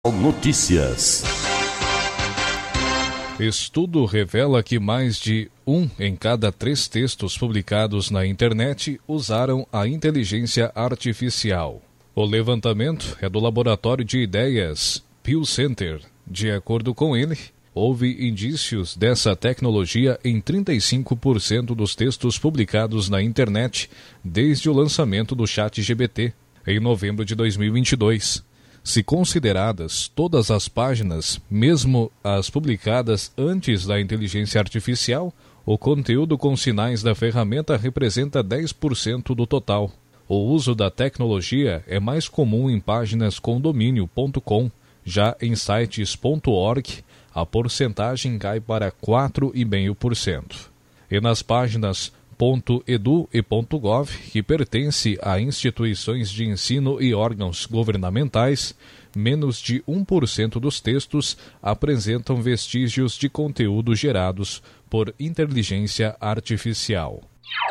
Notícias. Estudo revela que mais de 1 em cada 3 textos publicados na internet usaram a inteligência artificial. O levantamento é do Laboratório de Ideias Pew Center. De acordo com ele, houve indícios dessa tecnologia em 35% dos textos publicados na internet desde o lançamento do ChatGPT, em novembro de 2022. Se consideradas todas as páginas, mesmo as publicadas antes da inteligência artificial, o conteúdo com sinais da ferramenta representa 10% do total. O uso da tecnologia é mais comum em páginas com domínio.com, já em sites.org, a porcentagem cai para 4,5%. E nas páginas .edu e .gov, que pertence a instituições de ensino e órgãos governamentais, menos de 1% dos textos apresentam vestígios de conteúdo gerados por inteligência artificial.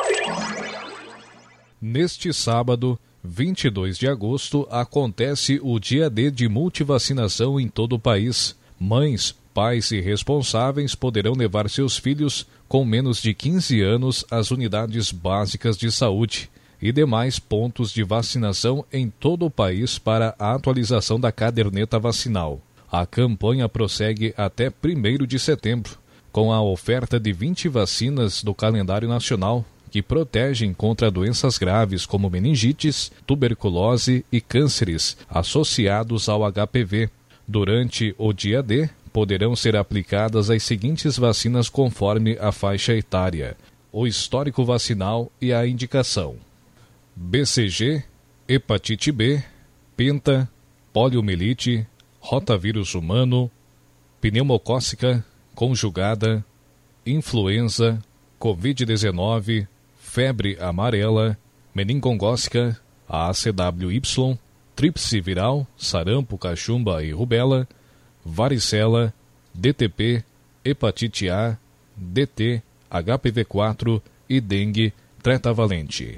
Neste sábado, 22 de agosto, acontece o Dia D de multivacinação em todo o país. Mães, pais e responsáveis poderão levar seus filhos com menos de 15 anos às unidades básicas de saúde e demais pontos de vacinação em todo o país para a atualização da caderneta vacinal. A campanha prossegue até 1º de setembro, com a oferta de 20 vacinas do calendário nacional, que protegem contra doenças graves como meningites, tuberculose e cânceres associados ao HPV. Durante o dia D, poderão ser aplicadas as seguintes vacinas conforme a faixa etária, o histórico vacinal e a indicação: BCG, hepatite B, penta, poliomielite, rotavírus humano, pneumocócica conjugada, influenza, Covid-19, febre amarela, meningocócica, ACWY, tríplice viral, sarampo, cachumba e rubéola, varicela, DTP, hepatite A, DT, HPV4 e dengue tetravalente.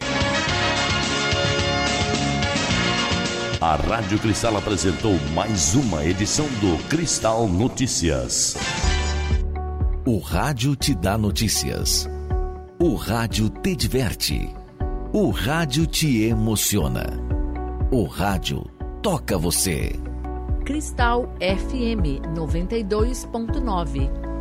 A Rádio Cristal apresentou mais uma edição do Cristal Notícias. O rádio te dá notícias. O rádio te diverte. O rádio te emociona. O rádio toca você. Cristal FM 92.9.